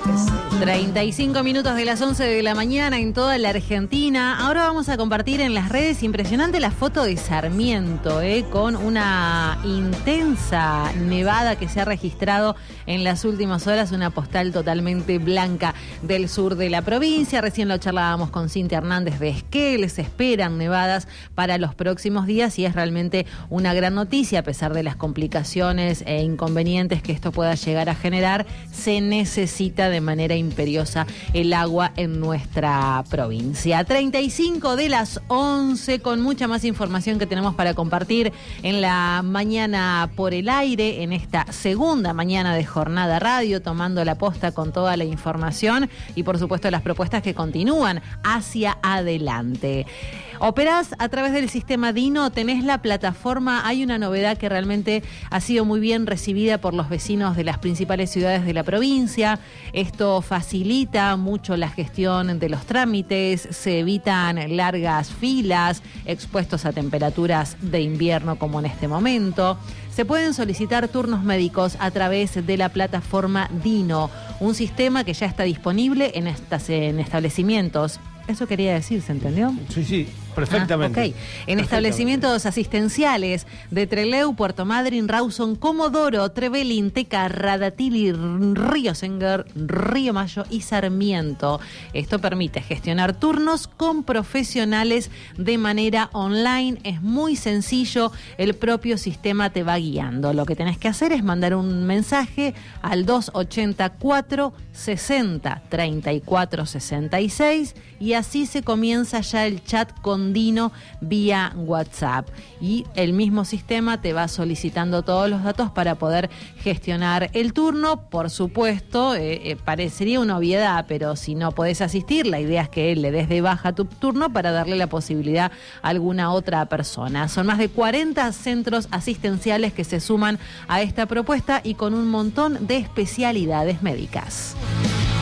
35 minutos de las 11 de la mañana en toda la Argentina. Ahora vamos a compartir en las redes impresionante la foto de Sarmiento, con una intensa nevada que se ha registrado en las últimas horas, una postal totalmente blanca del sur de la provincia. Recién lo charlábamos con Cintia Hernández de Esquel, se esperan nevadas para los próximos días y es realmente una gran noticia, a pesar de las complicaciones e inconvenientes que esto pueda llegar a generar. Se necesita de manera imperiosa el agua en nuestra provincia. 35 de las 11, con mucha más información que tenemos para compartir en la mañana por el aire, en esta segunda mañana de Jornada Radio, tomando la posta con toda la información y por supuesto las propuestas que continúan hacia adelante. Operás a través del sistema Dino, tenés la plataforma, hay una novedad que realmente ha sido muy bien recibida por los vecinos de las principales ciudades de la provincia. Esto facilita mucho la gestión de los trámites, se evitan largas filas expuestos a temperaturas de invierno como en este momento. Se pueden solicitar turnos médicos a través de la plataforma Dino, un sistema que ya está disponible en establecimientos. Eso quería decir, ¿se entendió? Sí, perfectamente. En establecimientos asistenciales de Trelew, Puerto Madryn, Rawson, Comodoro, Trevelin, Teca, Radatili, Río Senguer, Río Mayo y Sarmiento. Esto permite gestionar turnos con profesionales de manera online. Es muy sencillo, el propio sistema te va guiando. Lo que tenés que hacer es mandar un mensaje al 284 60 34 66 y así se comienza ya el chat con Dino vía WhatsApp. Y el mismo sistema te va solicitando todos los datos para poder gestionar el turno. Por supuesto, parecería una obviedad, pero si no podés asistir, la idea es que le des de baja tu turno para darle la posibilidad a alguna otra persona. Son más de 40 centros asistenciales que se suman a esta propuesta y con un montón de especialidades médicas.